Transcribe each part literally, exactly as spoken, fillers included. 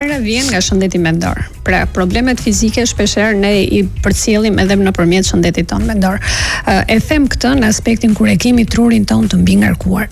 para vjen nga shëndeti mendor. Pra problemet fizike shpeshherë ne i përcjellim edhe nëpërmjet shëndetit tonë mendor. E them këtë në aspektin kur e kemi trurin tonë të mbi ngarkuar.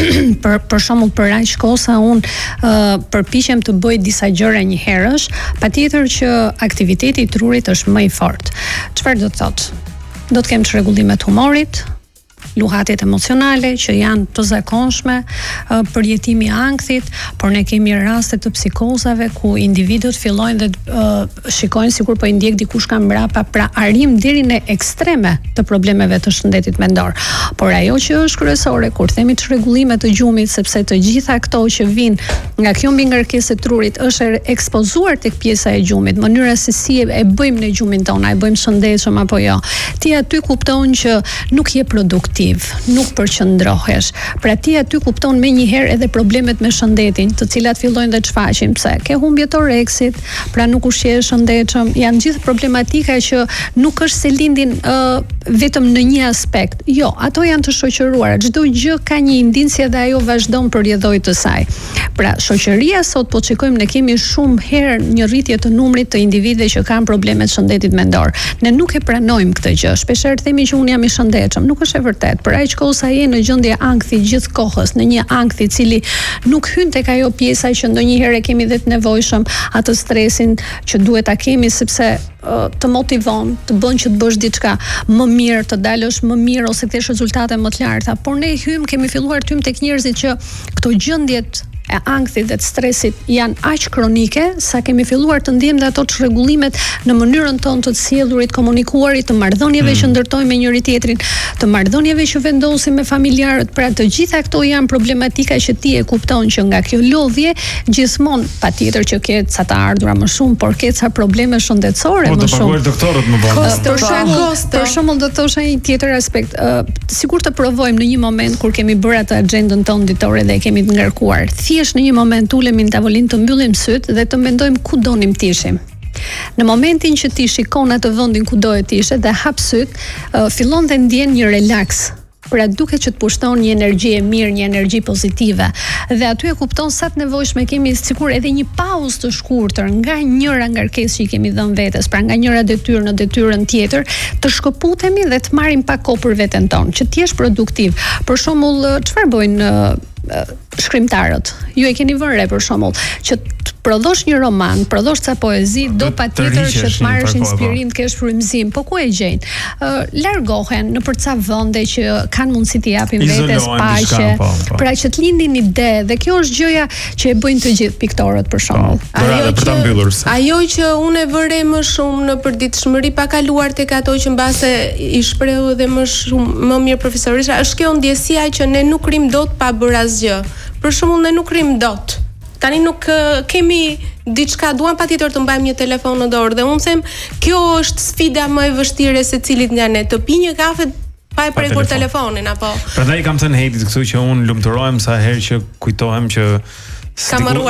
për për shembull për aq kohë sa un uh, përpiqem të bëj disa gjëra një herësh, patjetër që aktiviteti i trurit është më i fortë. Çfarë do të thotë? Do të kem çrregullime të humorit, luhatjet emocionale që janë të zakonshme, uh, përjetimi i ankthit, por ne kemi raste të psikozave ku individët fillojnë dhe uh, shikojnë sikur po i ndjek dikush ka mbrapa, pra arrim deri në ekstreme të problemeve të shëndetit mendor. Por ajo që është kryesore kur themi çrregullime të gjumit, sepse të gjitha këto që vijnë nga kjo mbi ngarkesë e trurit është ekspozuar tek pjesa e gjumit, mënyra se si e bëjmë në gjumin tonë, e bëjmë shëndetshëm apo jo. Ti aty kupton që nuk je produktiv, nuk përqendrohesh. Pra ti aty kupton më njëherë edhe problemet me shëndetin, të cilat fillojnë dhe të shfaqin, pse ke humbje të oreksit, pra nuk ushqehesh shëndetshëm, janë gjithë problematika që nuk është se lindin uh, vetëm në një aspekt. Jo, ato janë të shoqëruara. Çdo gjë ka një indicie dhe ajo vazhdon përjedhoj të saj. Pra shoqëria sot po shikojmë ne kemi shumë herë një rritje të numrit të individëve që kanë probleme të shëndetit mendor. Ne nuk e pranojmë këtë gjë. Shpeshherë themi që un jam i shëndetshëm, nuk është e vërtetë. Për aq kohë sa je në gjendje ankthi gjithë kohës, në një ankth i cili nuk hyn tek ajo pjesa që ndonjëherë kemi dhe të nevojshëm, atë stresin që duhet ta kemi sepse uh, të motivon, të bën që të bësh diçka më mirë, të dalësh më mirë ose të kesh rezultate më të larta. Por ne hym, kemi filluar të hym tek njerëzit që këto gjendjet e ankthit dhe të stresit janë aq kronike sa kemi filluar të ndjejmë ato çrregullimet në mënyrën tonë të sjellurit, komunikuarit, të marrëdhënieve mm. që ndërtojmë me njëri tjetrin, të marrëdhënieve që vendosim me familjarët. Pra të gjitha këto janë problematika që ti e kupton që nga kjo lodhje gjithmonë patjetër që ke ca të ardhura më shumë, por ke ca probleme shëndetësore më shumë. Po të paguajë doktorët më vonë. Për shembull, për shembull do të thosha një tjetër aspekt. Uh, Sigur të provojmë në një moment kur kemi bërë atë agjendën tonë ditore dhe e kemi të ngarkuar. Në një moment ulemi në tavolinë të mbyllim syt dhe të mendojmë ku donim të ishim. Në momentin që ti shikon atë vendin ku do të ishe dhe hap syt, uh, fillon të ndjen një relaks. Pra duket që të pushton një energji e mirë, një energji pozitive. Dhe aty e kupton sa të nevojshme kemi sikur edhe një pauzë të shkurtër nga njëra ngarkesë që i kemi dhënë vetes, pra nga njëra detyrë në detyrën tjetër, të shkëputemi dhe të marrim pak kohë për veten tonë, që të jesh produktiv. Për shembull, çfarë bëjnë uh, shkrimtarët? Ju e keni vënë re për shembull, që të prodhosh një roman, prodhosh ca poezi, do patjetër që të marrësh inspirim, të kesh frymëzim. Po ku e gjejnë? Uh, largohen në për ca vende që kanë mundësi të japin vetes paqe. Po, po. Pra që të lindin ide, dhe kjo është gjëja që e bëjnë të gjithë piktorët për shembull. Po, ajo për ta mbyllur. Ajo që unë e vëre më shumë në përditshmëri pa kaluar tek ato që mbase i shprehu edhe më shumë më mirë profesorisha, është kjo ndjesia që ne nuk rrim dot pa bërë asgjë. Për shembull, ne nuk rrim dot. Tani nuk uh, kemi diçka, duam patjetër të mbajmë një telefon në dorë dhe unë them kjo është sfida më e vështirë se cilit nga ne, të pi një kafe pa e prekur telefon. telefonin apo. Prandaj kam thënë Hedit kështu që unë lumturohem sa herë që kujtohem që kam harruar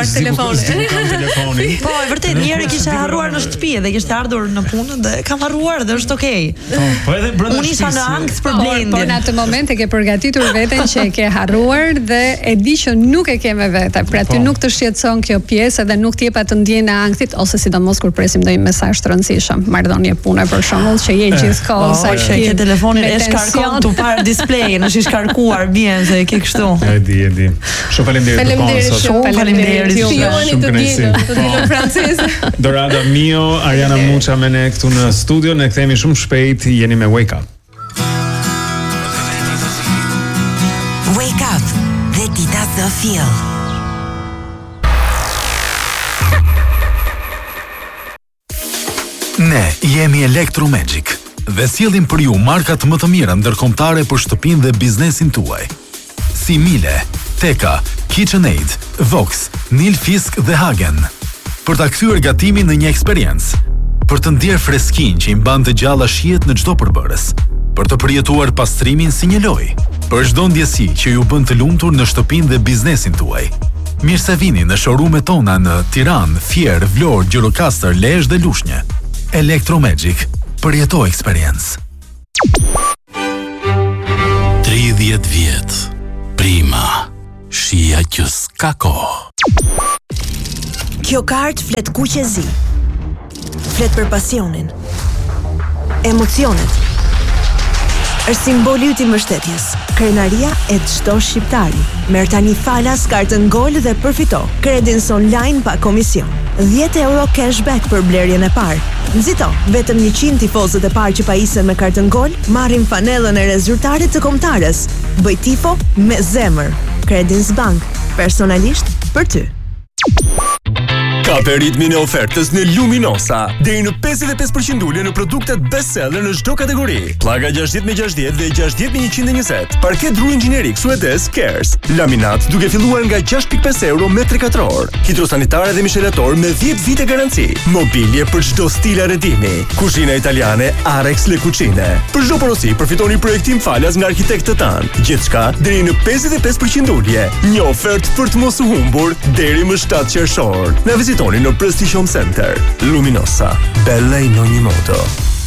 telefonin. Po, e vërtet, një herë kisha harruar në shtëpi dhe kishte ardhur në punë dhe kam harruar dhe është okay. Po, po edhe brenda shtëpisë. Unë isha në ankth për Blendin. Po, në atë moment e ke përgatitur veten që e ke harruar dhe e di që nuk e ke me vete. Pra ty nuk të shqetëson kjo pjesë dhe nuk t'jep atë ndjenjën e ankthit, ose sidomos kur presim ndonjë mesazh të rëndësishëm, marrëdhënie pune për shembull, që je gjithkohë sa që ke telefonin e shkarkon tu par displeyin, është i shkarkuar bien se e ke kështu. E di, e di. Shumë faleminderit për kohën sot. Faleminderit ju. Filloni të dinë, të dinë franceze. Dorada Mio, Ariana Mucha me ne këtu në studio, ne kthehemi shumë shpejt, jeni me Wake Up. Wake Up dhe Dita Zofill. Ne jemi Electromagic dhe sjellim për ju markat më të mira ndërkombëtare për shtëpinë dhe biznesin tuaj. Si Miele, Teka, KitchenAid, Vox, Nilfisk dhe Hagen. Për ta kthyer gatimin në një eksperiencë, për të ndjerë freskinë që i mban të gjalla shihet në çdo përbërës, për të përjetuar pastrimin si një lojë, për çdo ndjesi që ju bën të lumtur në shtëpinë dhe biznesin tuaj. Mirë se vini në showroom-et tona në Tiranë, Fier, Vlorë, Gjirokastër, Lezhë dhe Lushnjë. Electromagic, përjeto eksperiencë. tridhjetë vjet. Prima. Shija që s'ka kohë. Kjo kartë flet kuq e zi. Flet për pasionin, emocionet. Është simboli yt i mbështetjes, krenaria e çdo shqiptari. Merr tani falas kartën Gol dhe përfito kredins online pa komision. dhjetë euro cashback për blerjen e parë. Nxito, vetëm njëqind tifozët e parë që pajisen me kartën Gol marrin fanellën e rezultatit të kombëtarës. Bëj tifo me zemër. Credins Bank, personalisht për ty. Ka për ritmin e ofertës në Luminosa, deri në pesëdhjetë e pesë përqind ulje në produktet bestseller në çdo kategori. Pllaga gjashtëdhjetë me gjashtëdhjetë dhe gjashtëdhjetë me njëqind e njëzet. Parket dru inxhinierik suedez Kers. Laminat duke filluar nga gjashtë pikë pesë euro metri katror. Hidrosanitare dhe mishelator me dhjetë vite garanci. Mobilje për çdo stil arretimi. Kuzhina italiane Arex Le Cucine. Për çdo porosi përfitoni projektim falas nga arkitektët tanë. Gjithçka deri në pesëdhjetë e pesë përqind ulje. Një ofertë për të mos u humbur deri më shtatë qershor. Na vizitoni në Prestige Home Center. Luminosa, bella in ogni modo.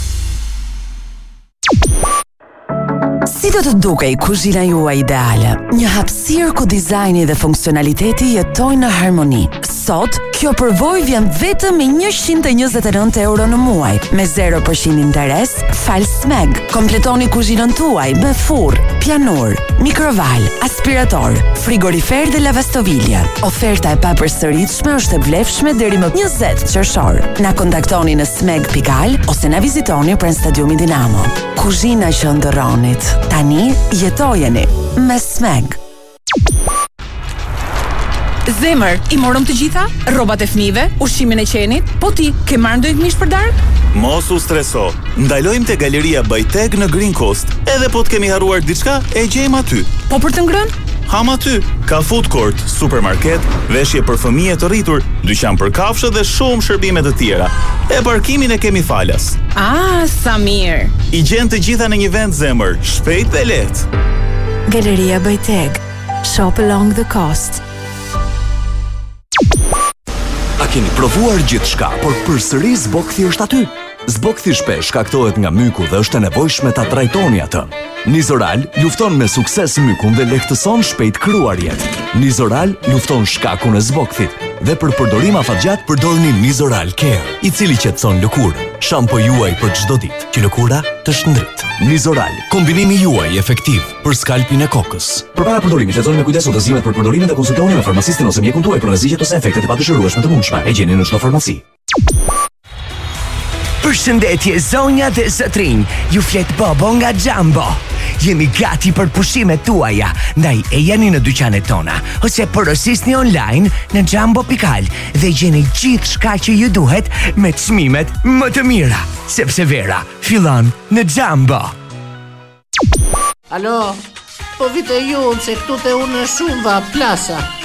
Si do të dukej kuzhina juaj ideale? Një hapësirë ku dizajni dhe funksionaliteti jetojnë në harmoni. Sot, kjo përvojë vjen vetëm me njëqind e njëzet e nëntë euro në muaj, me zero përqind interes, fal smeg. Kompletoni kuzhinën tuaj me furr, pianur, mikroval, aspirator, frigorifer dhe lavastovilje. Oferta e papërsëritshme është e vlefshme deri më njëzet qershor. Na kontaktoni në smeg pikë al ose na vizitoni pranë stadiumit Dinamo. Kuzhina që ndërronit. Tani jetojeni me Smeg. Zemër, i morëm të gjitha? Rrobat e fëmijëve, ushqimin e qenit? Po ti, ke marrë ndonjë mish për darkë? Mos u streso. Ndalojmë te Galeria Bajtek në Green Coast. Edhe po të kemi harruar diçka, e gjejmë aty. Po për të ngrënë? Ham aty. Ka food court, supermarket, veshje për fëmijë të rritur, dyqan për kafshë dhe shumë shërbime të tjera. E parkimin e kemi falas. Ah, sa mirë. I gjen të gjitha në një vend, zemër, shpejt dhe lehtë. Galeria Bajtek. Shop along the coast. A keni provuar gjithçka, por përsëri zbokthi është aty? Zbokthi shpesh shkaktohet nga myku dhe është e nevojshme ta trajtoni atë. Nizoral lufton me sukses mykun dhe lehtëson shpejt kryarjet. Nizoral lufton shkakun e zbokthit dhe për përdorim afatgjat përdorni Nizoral Care, i cili qetëson lëkurën. Shampo juaj për çdo ditë, që lëkura të shndrit. Nizoral, kombinimi juaj efektiv për skalpin e kokës. Përpara përdorimit, lexoni me kujdes udhëzimet për përdorimin dhe konsultoni me farmacistin ose mjekun tuaj për rrezikët ose efektet e padëshirueshme të mundshme. E gjeni në çdo farmaci. Përshëndetje zonja dhe zotrinj, ju flet Bobo nga Jumbo. Jemi gati për pushimet tuaja, ndaj e jeni në dyqanet tona, ose porosisni online në jumbo pikë al dhe gjeni gjithë shka që ju duhet me çmimet më të mira, sepse vera fillon në Jumbo. Alo, po vite ju se këtu te unë shumë va plasa.